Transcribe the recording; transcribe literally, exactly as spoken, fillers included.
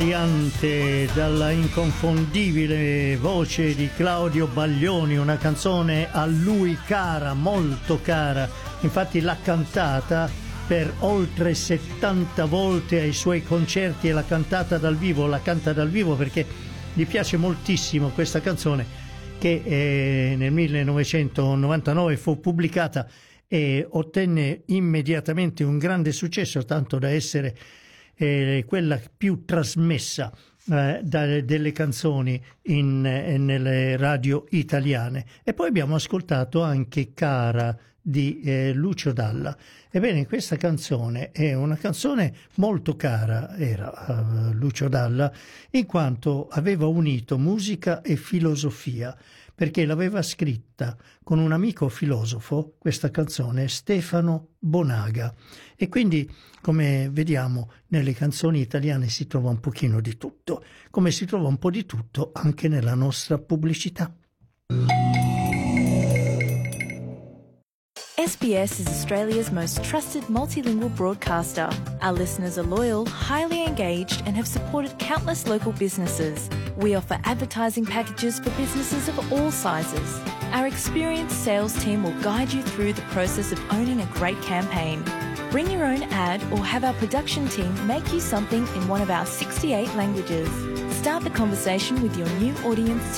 strabiliante dalla inconfondibile voce di Claudio Baglioni, una canzone a lui cara, molto cara, infatti l'ha cantata per oltre settanta volte ai suoi concerti e l'ha cantata dal vivo, la canta dal vivo perché gli piace moltissimo questa canzone che eh, nel millenovecentonovantanove fu pubblicata e ottenne immediatamente un grande successo, tanto da essere eh, quella più trasmessa eh, da, delle canzoni in, eh, nelle radio italiane. E poi abbiamo ascoltato anche Cara di eh, Lucio Dalla. Ebbene, questa canzone è una canzone molto cara, era uh, Lucio Dalla, in quanto aveva unito musica e filosofia, perché l'aveva scritta con un amico filosofo, questa canzone, Stefano Bonaga. E quindi, come vediamo, nelle canzoni italiane si trova un pochino di tutto, come si trova un po' di tutto anche nella nostra pubblicità. S B S is Australia's most trusted multilingual broadcaster. Our listeners are loyal, highly engaged, and have supported countless local businesses. We offer advertising packages for businesses of all sizes. Our experienced sales team will guide you through the process of owning a great campaign. Bring your own ad or have our production team make you something in one of our sixty-eight languages. Start the conversation with your new audience